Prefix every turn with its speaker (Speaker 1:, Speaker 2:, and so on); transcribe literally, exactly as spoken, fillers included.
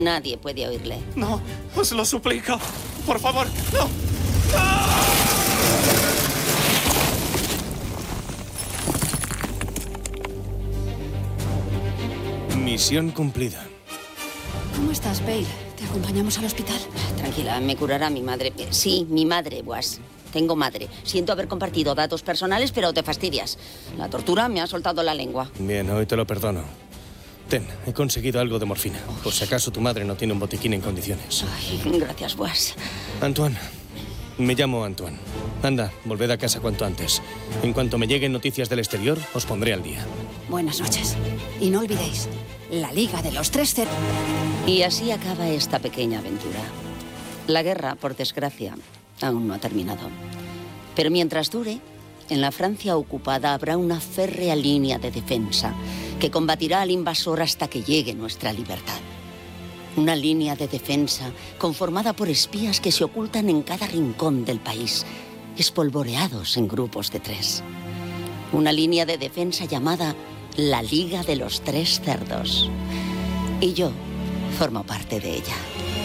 Speaker 1: Nadie puede oírle.
Speaker 2: No, os lo suplico. Por favor, no. ¡No!
Speaker 3: Misión cumplida.
Speaker 4: ¿Cómo estás, Bale? ¿Te acompañamos al hospital?
Speaker 1: Tranquila, me curará mi madre. Sí, mi madre, Buas. Tengo madre. Siento haber compartido datos personales, pero te fastidias. La tortura me ha soltado la lengua.
Speaker 3: Bien, hoy te lo perdono. Ten, he conseguido algo de morfina. Por si acaso tu madre no tiene un botiquín en condiciones.
Speaker 1: Ay, gracias, Buas.
Speaker 3: Antoine. Me llamo Antoine. Anda, volved a casa cuanto antes. En cuanto me lleguen noticias del exterior, os pondré al día.
Speaker 4: Buenas noches. Y no olvidéis, la Liga de los Tres Cerdos.
Speaker 1: Y así acaba esta pequeña aventura. La guerra, por desgracia, aún no ha terminado. Pero mientras dure, en la Francia ocupada habrá una férrea línea de defensa que combatirá al invasor hasta que llegue nuestra libertad. Una línea de defensa conformada por espías que se ocultan en cada rincón del país, espolvoreados en grupos de tres. Una línea de defensa llamada la Liga de los Tres Cerdos. Y yo formo parte de ella.